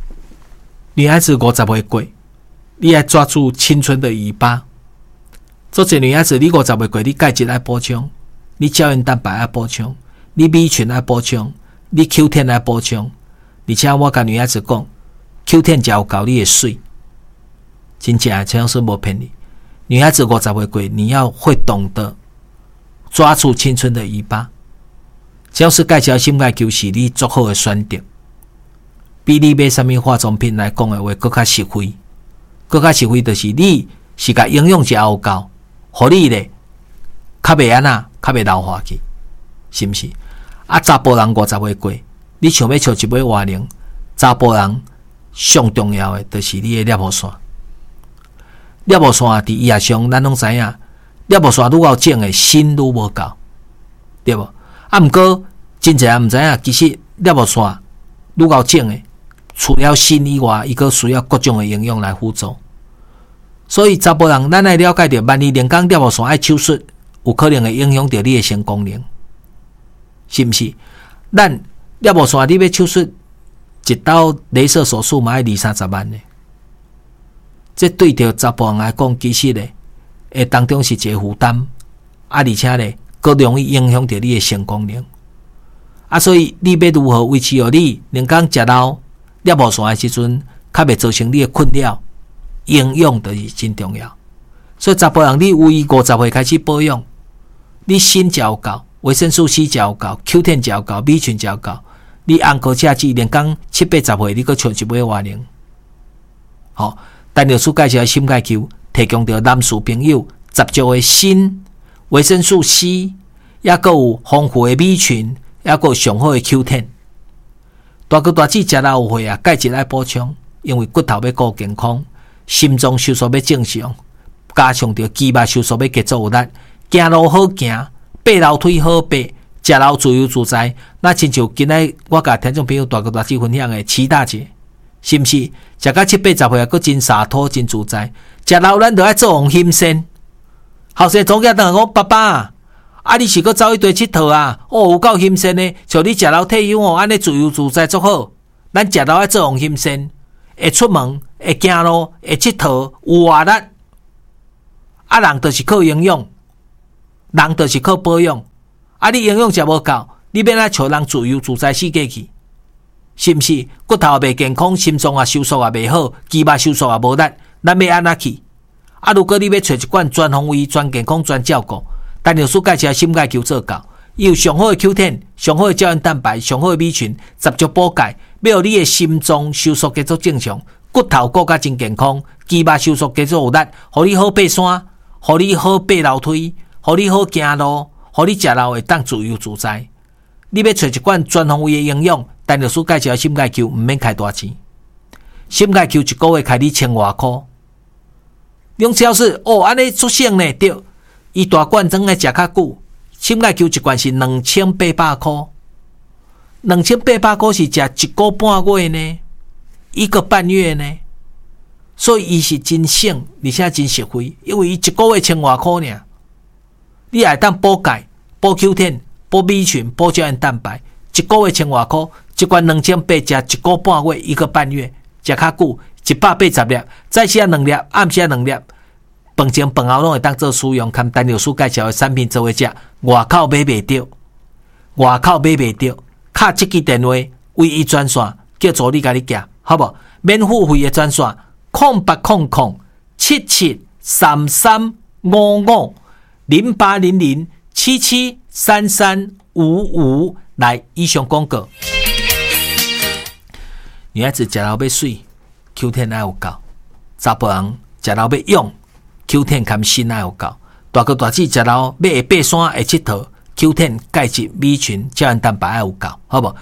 50岁过，你要抓住青春的尾巴。做一女孩子，你50岁过，你钙质要补充，你胶原蛋白要补充，你米群要补充，你 Q 10要补充。而且我甲女孩子讲 ，Q 10食有够，你会水。真正像是无骗你。女孩子50岁过，你要会懂得抓住青春的尾巴。只要是介绍心钙球是你足好的选择，比你买什么化妆品来讲的话，更较实惠。更较实惠就是你是甲营养食有够，互你咧较袂安那，较袂老化去，是毋是？查甫人50岁过，你想要找一尾活龄，查甫人上重要的就是你的尿线。尿线伫医学上，咱拢知影，尿线愈够整的，锌愈无够，对无？毋过真侪人毋知影，其实尿线愈够整的，除了锌以外，伊阁需要各种的营养来辅助。所以查甫人，咱来了解到，万一连讲尿线爱手术，有可能会影响到你的性功能，是毋是？咱尿线你要手术，一刀雷射手术嘛要20-30万呢。这对着查甫人来讲，其实咧，当中是一个负担，而且咧。更容易影响到你的性功能，所以你要如何维持好你能讲食到尿线的时阵，较袂造成你的困扰，营养就是真重要。所以查甫人，你由于50岁开始保养，你锌食有够，维生素 C 食有够 ，Q 10食有够，米群食有够，你按颗价值连讲70-80岁，你阁像一尾活龄。好，陈老师介绍的心钙球，提供到男士朋友十足的锌。维生素 C， 也阁有丰富的米群，也阁有上好的 Q 10。大哥大姐食了有血啊，钙质爱补充，因为骨头要顾健康，心脏收缩要正常，加上着肌肉收缩要结束有力，行路好行，爬楼梯好爬，食老自由自在。那亲像今仔我甲听众朋友大哥大姐分享的齐大姐，是毋是？食到70-80岁啊，阁真洒脱，真自在。食老咱着爱做王心先。后生总囝当讲爸爸，你是阁走一堆佚佗啊？有够心善呢！像你食老退休安尼自由自在足好。咱食老爱做王心善，会出门，会行路，会佚佗，有活力。人就是靠营养，人就是靠保养。你营养食无够，你要来找人自由自在世界去，是毋是？骨头袂健康，心脏收缩袂好，肌肉收缩无力， 咱要安怎去？如果你要找一罐全方位、全健康、全照顾，陈老师介绍心钙球做到，伊有上好的 Q10、上好的胶原蛋白、上好的米群、十足补钙，要你的心脏收缩节奏正常，骨头骨甲真健康，肌肉收缩节奏有力，互你好爬山，互你好爬楼梯，互你好行路，互你食肉会当自由自在。你要找一罐全方位的营养，陈老师介绍心钙球，毋免开大钱。心钙球一个月开你1000多块。用超市安尼出省呢？对，伊大罐装的食较久。心钙球一罐是2800块，2800块是食1个半月呢，1个半月呢。所以伊是真省，而且真实惠，因为伊1个月1000多块呢。你会当补钙、补 Q10、补米群、补胶原蛋白，1个月1000多块，一罐2800食1个半月、1个半月，食较久，180粒，早时2粒，暗时2粒，饭前饭后拢会当做使用，含陈老师介绍的产品做伙食，外口买袂到，敲这支电话，唯一专线叫助理甲你寄，好无？免付费的专线08007733550800773355来以上广告。女孩子食老要水 ，Q10 爱有够；查甫人食老要勇 ，Q10 含锌爱有够；大哥大姐食老要会爬山会佚佗 ，Q10 钙质、米群、胶原蛋白爱有够，好不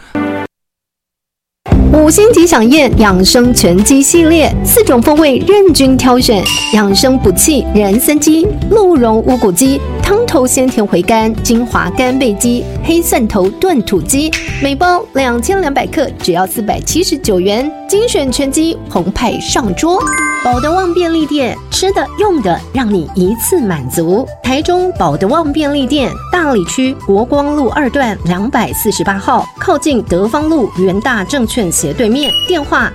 ？5星级享宴养生全鸡系列，4种风味任君挑选，养生补气人参鸡、鹿茸乌骨鸡、汤头鲜甜回甘精华干贝鸡、黑蒜头炖土鸡，每包2200克，只要479元，精选全鸡澎湃上桌。保德旺便利店，吃的用的让你一次满足。台中保德旺便利店，大里区国光路2段248号，靠近德芳路元大证券斜对面，电话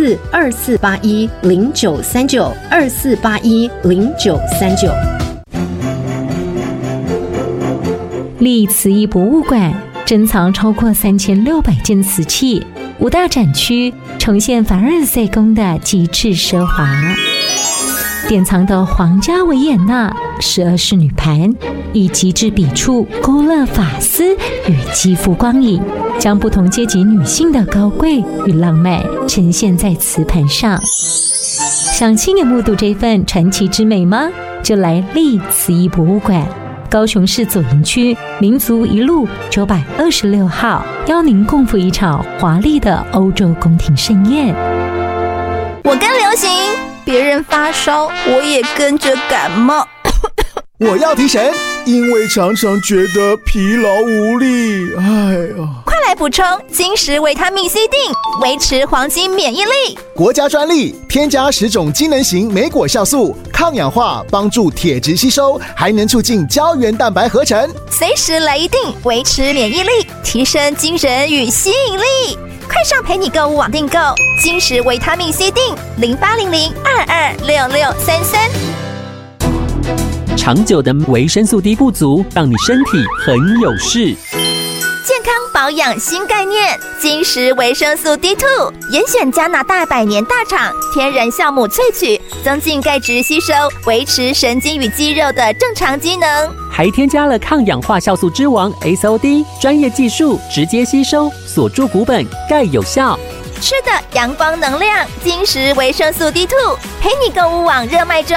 042481093924810939。 历瓷艺博物馆珍藏超过3600件瓷器，5大展区呈现凡尔赛宫的极致奢华。典藏的皇家维也纳12仕女盘，以极致笔触勾勒发丝与肌肤光影，将不同阶级女性的高贵与浪漫呈现在瓷盘上。想亲眼目睹这份传奇之美吗？就来历瓷艺博物馆。高雄市左营区民族一路926号，邀您共赴一场华丽的欧洲宫廷盛宴。 我跟流行，别人发烧，我也跟着感冒。 我要提神，因为常常觉得疲劳无力。 快来补充金石维他命 C 锭，维持黄金免疫力。 国家专利，添加10种机能型莓果酵素，抗氧化，帮助铁质吸收，还能促进胶原蛋白合成。 随时来一锭，维持免疫力，提升精神与吸引力。快上陪你购物网订购金石维他命 C 锭，0800226633。 长久的维生素 D 不足，让你身体很有事。 健康保养新概念，金石维生素 D2， 严选加拿大100年大厂天然酵母萃取，增进钙质吸收，维持神经与肌肉的正常机能， 还添加了抗氧化酵素之王 SOD， 专业技术直接吸收，锁住骨本，钙有效。 吃的阳光能量，金石维生素 D2， 陪你购物网热卖中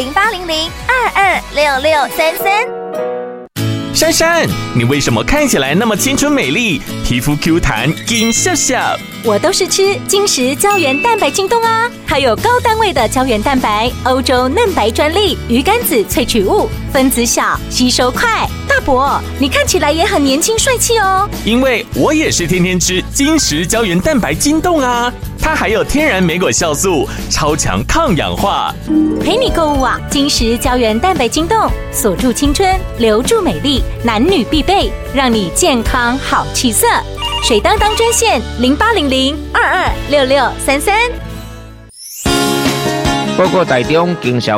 ，0800226633。 珊珊，你为什么看起来那么青春美丽，皮肤 Q 弹金笑笑？ 我都是吃金石胶原蛋白晶冻啊，还有高单位的胶原蛋白，欧洲嫩白专利鱼肝子萃取物，分子小，吸收快。大伯，你看起来也很年轻帅气哦。 因为我也是天天吃金石胶原蛋白晶冻啊，它还有天然莓果酵素，超强抗氧化。 陪你购物网，金石胶原蛋白晶冻，锁住青春，留住美丽，男女必备，让你健康好气色。水当当专线0800226633。 报告台中经销